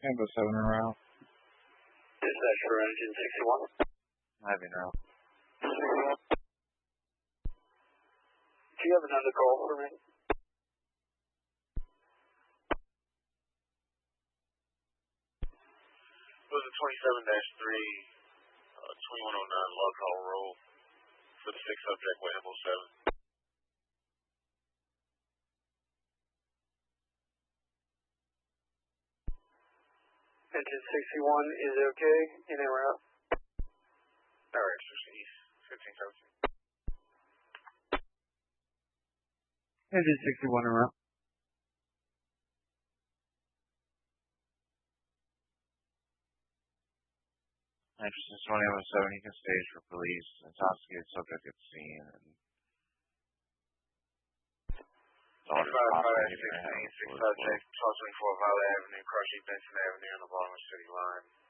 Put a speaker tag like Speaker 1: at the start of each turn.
Speaker 1: Number 7 en route.
Speaker 2: Dispatch for engine 61.
Speaker 1: Heavy en route.
Speaker 2: Do you have another call for me?
Speaker 3: It was a 27-3, 2109 Log Hall Road for the 6th subject, Wayham 07.
Speaker 2: Engine 61 is okay, in and route.
Speaker 3: Alright, 6 East, 1517.
Speaker 1: Engine 61 en route. Interesting 2007, you can stage for police. Intoxicated subject at scene. And
Speaker 3: All 5-5, 16, 6 subject, 1224 Valley Avenue, Crushing Benson Avenue on the bottom of City Line.